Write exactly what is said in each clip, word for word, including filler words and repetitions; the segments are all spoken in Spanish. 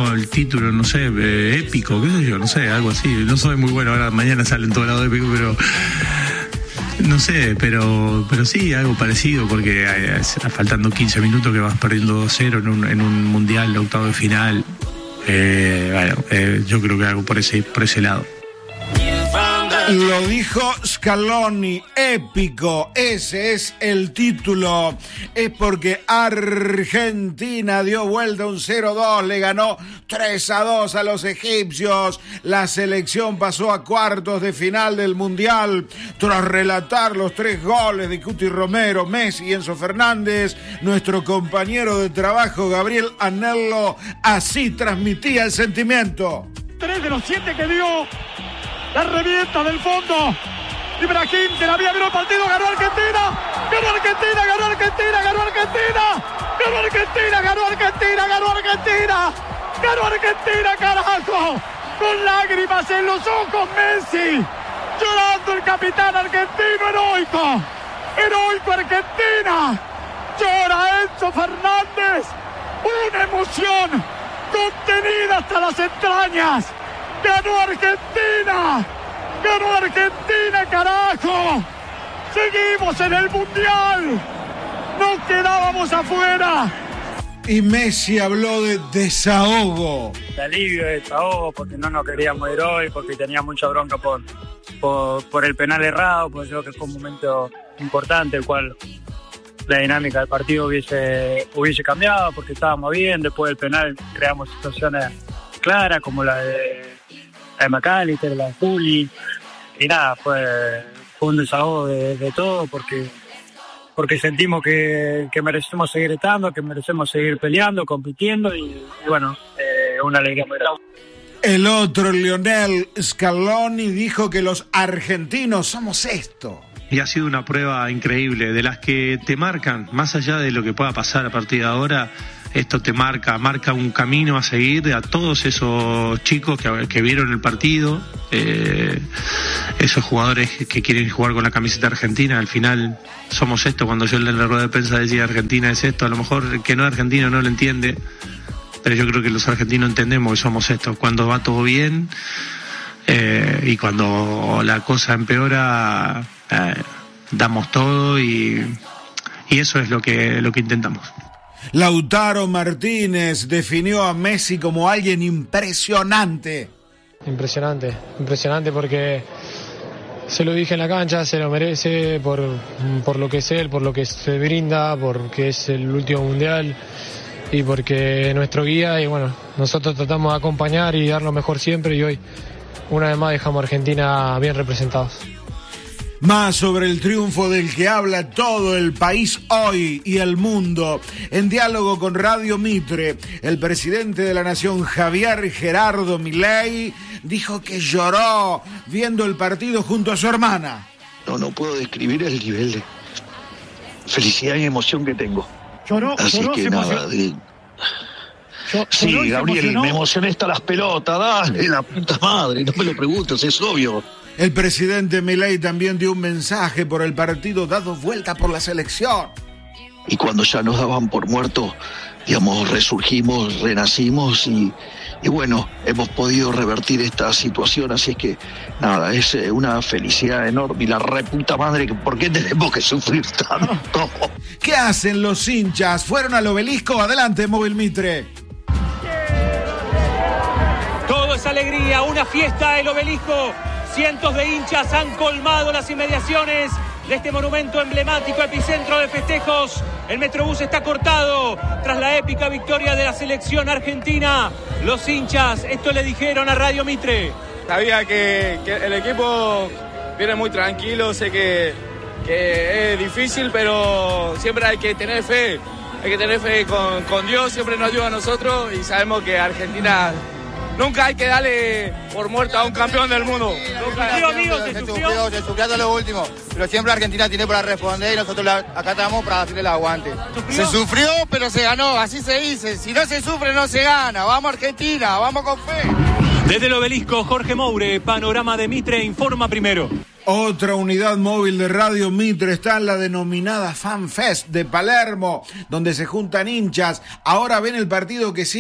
no, el título, no sé, eh, épico, qué sé yo, no sé, algo así. No soy muy bueno, ahora mañana sale en todo lado épico, pero no sé, pero pero sí, algo parecido, porque eh, faltando quince minutos que vas perdiendo dos cero en un, en un mundial de octavo de final, eh, bueno, eh, yo creo que algo por ese, por ese lado. Lo dijo Scaloni, épico, ese es el título. Es porque Argentina dio vuelta un cero dos, le ganó tres a dos a los egipcios. La selección pasó a cuartos de final del Mundial. Tras relatar los tres goles de Cuti Romero, Messi y Enzo Fernández, nuestro compañero de trabajo Gabriel Anello así transmitía el sentimiento. Tres de los siete que dio. La revienta del fondo. Ibrahim se la había mirado el partido. Ganó Argentina. Ganó Argentina. Ganó Argentina. Ganó Argentina. Ganó Argentina. Ganó Argentina. Ganó Argentina. Ganó Argentina, carajo. Con lágrimas en los ojos, Messi. Llorando el capitán argentino, heroico. Heroico Argentina. Llora Enzo Fernández. Una emoción contenida hasta las entrañas. ¡Ganó Argentina! ¡Ganó Argentina, carajo! ¡Seguimos en el Mundial! ¡No quedábamos afuera! Y Messi habló de desahogo. De alivio, de desahogo, porque no nos queríamos ir hoy, porque tenía mucha bronca por, por, por el penal errado, porque creo que fue un momento importante, el cual la dinámica del partido hubiese, hubiese cambiado, porque estábamos bien, después del penal creamos situaciones claras, como la de... la de McAllister, la de Juli, y nada, fue, fue un desahogo de, de todo, porque, porque sentimos que, que merecemos seguir estando, que merecemos seguir peleando, compitiendo, y, y bueno, eh, una alegría muy grande. El otro, Lionel Scaloni, dijo que los argentinos somos esto. Y ha sido una prueba increíble, de las que te marcan, más allá de lo que pueda pasar a partir de ahora. Esto te marca, marca un camino a seguir a todos esos chicos que, que vieron el partido, eh, esos jugadores que quieren jugar con la camiseta argentina. Al final somos esto. Cuando yo en la rueda de prensa decía Argentina es esto, a lo mejor el que no es argentino no lo entiende, pero yo creo que los argentinos entendemos que somos esto. Cuando va todo bien eh, y cuando la cosa empeora, eh, damos todo y, y eso es lo que, lo que intentamos. Lautaro Martínez definió a Messi como alguien impresionante. Impresionante, impresionante porque se lo dije en la cancha, se lo merece por, por lo que es él, por lo que se brinda, porque es el último mundial y porque es nuestro guía, y bueno, nosotros tratamos de acompañar y dar lo mejor siempre, y hoy una vez más dejamos a Argentina bien representados. Más sobre el triunfo del que habla todo el país hoy y el mundo. En diálogo con Radio Mitre, el presidente de la Nación, Javier Gerardo Milei, dijo que lloró viendo el partido junto a su hermana. No, no puedo describir el nivel de felicidad y emoción que tengo. Lloró, Así lloró, que se nada, de... Sí, Gabriel, me emocioné hasta las pelotas, dale, la puta madre, no me lo preguntes, es obvio. El presidente Milei también dio un mensaje por el partido dado vuelta por la selección. Y cuando ya nos daban por muertos, digamos, resurgimos, renacimos y, y bueno, hemos podido revertir esta situación, así es que nada, es una felicidad enorme y la reputa madre, ¿por qué tenemos que sufrir tanto? ¿Qué hacen los hinchas? ¿Fueron al obelisco? Adelante, Móvil Mitre. Todo es alegría, una fiesta, el obelisco. Cientos de hinchas han colmado las inmediaciones de este monumento emblemático, epicentro de festejos. El Metrobús está cortado tras la épica victoria de la selección argentina. Los hinchas, esto le dijeron a Radio Mitre. Sabía que, que el equipo viene muy tranquilo, sé que, que es difícil, pero siempre hay que tener fe. Hay que tener fe con, con Dios, siempre nos ayuda a nosotros y sabemos que Argentina... Nunca hay que darle por muerto a un campeón del mundo. Nunca. Amigo, amigo, se, se sufrió, sufrió, se sufrió hasta lo último. Pero siempre Argentina tiene para responder y nosotros la, acá estamos para hacerle el aguante. ¿Sufrió? Se sufrió, pero se ganó, así se dice. Si no se sufre, no se gana. Vamos Argentina, vamos con fe. Desde el obelisco, Jorge Moure, Panorama de Mitre, informa primero. Otra unidad móvil de Radio Mitre está en la denominada Fan Fest de Palermo, donde se juntan hinchas. Ahora ven el partido que sigue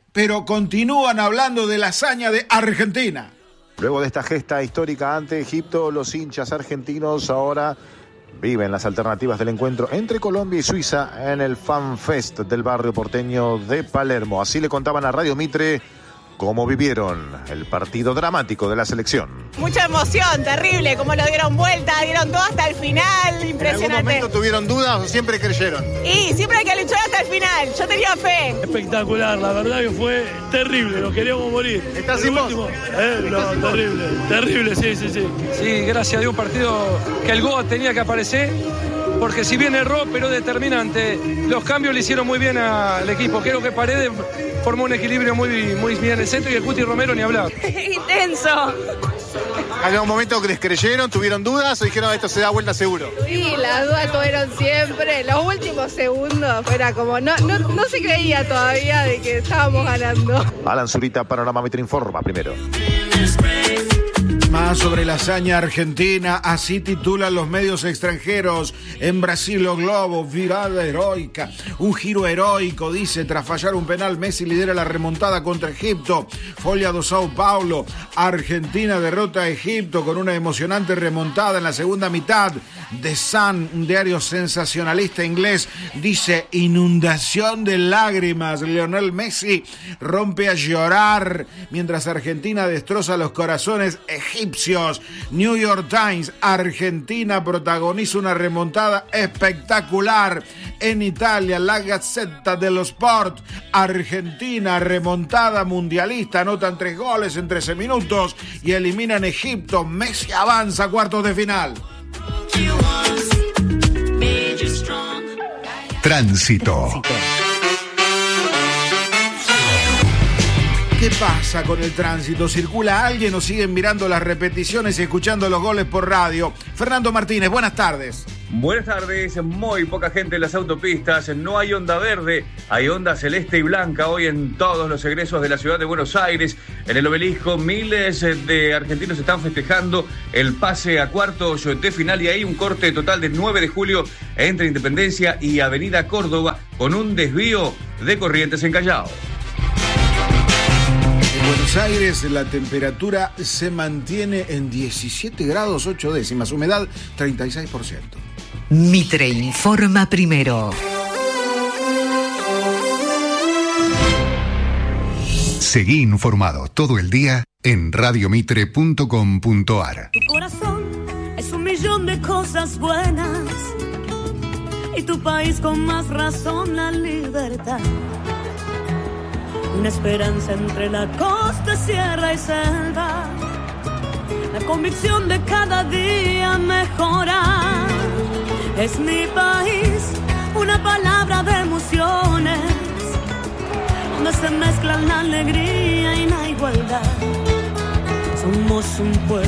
pero continúan hablando de la hazaña de Argentina. Luego de esta gesta histórica ante Egipto, los hinchas argentinos ahora viven las alternativas del encuentro entre Colombia y Suiza en el Fan Fest del barrio porteño de Palermo. Así le contaban a Radio Mitre cómo vivieron el partido dramático de la selección. Mucha emoción, terrible, cómo lo dieron vuelta, dieron todo hasta el final, impresionante. ¿En algún momento tuvieron dudas o siempre creyeron? Y siempre hay que luchar hasta el final, yo tenía fe. Espectacular, la verdad que fue terrible, nos queríamos morir. ¿Estás sin voz? Eh, no, terrible, terrible, sí, sí, sí. Sí, gracias a Dios, un partido que el gol tenía que aparecer, porque si bien erró, pero determinante, los cambios le hicieron muy bien al equipo. Creo que Paredes formó un equilibrio muy, muy bien en el centro y el Cuti Romero ni hablar. Intenso. ¿En algún momento que les creyeron, tuvieron dudas o dijeron esto se da vuelta seguro? Sí, las dudas tuvieron siempre. Los últimos segundos era como, no, no, no se creía todavía de que estábamos ganando. Alan Zurita, Panorama Mitre informa primero. Más sobre la hazaña argentina, así titulan los medios extranjeros. En Brasil, o Globo, virada heroica. Un giro heroico, dice, tras fallar un penal, Messi lidera la remontada contra Egipto. Folha do Sao Paulo, Argentina derrota a Egipto con una emocionante remontada en la segunda mitad. The Sun, un diario sensacionalista inglés, dice, inundación de lágrimas. Lionel Messi rompe a llorar mientras Argentina destroza los corazones egipcios. New York Times, Argentina protagoniza una remontada espectacular. En Italia, la Gazzetta dello Sport, Argentina remontada mundialista, anotan tres goles en trece minutos y eliminan Egipto. Messi avanza a cuartos de final. Tránsito. ¿Qué pasa con el tránsito? ¿Circula alguien o siguen mirando las repeticiones y escuchando los goles por radio? Fernando Martínez, buenas tardes. Buenas tardes, muy poca gente en las autopistas, no hay onda verde, hay onda celeste y blanca hoy en todos los egresos de la ciudad de Buenos Aires. En el Obelisco miles de argentinos están festejando el pase a cuartos de final y hay un corte total de nueve de julio entre Independencia y Avenida Córdoba con un desvío de Corrientes en Callao. En Buenos Aires la temperatura se mantiene en diecisiete grados ocho décimas, humedad treinta y seis por ciento. Mitre informa primero. Seguí informado todo el día en radio mitre punto com punto a r. Tu corazón es un millón de cosas buenas y tu país con más razón la libertad. Una esperanza entre la costa, sierra y selva. La convicción de cada día mejorar. Es mi país, una palabra de emociones, donde se mezclan la alegría y la igualdad. Somos un pueblo.